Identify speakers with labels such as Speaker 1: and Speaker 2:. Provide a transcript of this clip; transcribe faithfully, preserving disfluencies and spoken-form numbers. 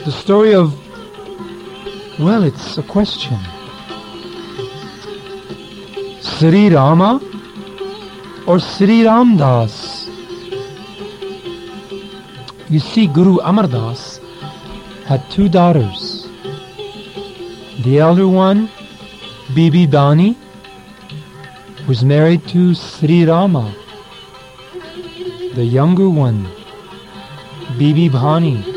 Speaker 1: The story of, well, it's a question. Sri Rama or Sri Ram Das? You see, Guru Amar Das had two daughters. The elder one, Bibi Bani, was married to Sri Rama. The younger one, Bibi Bhani,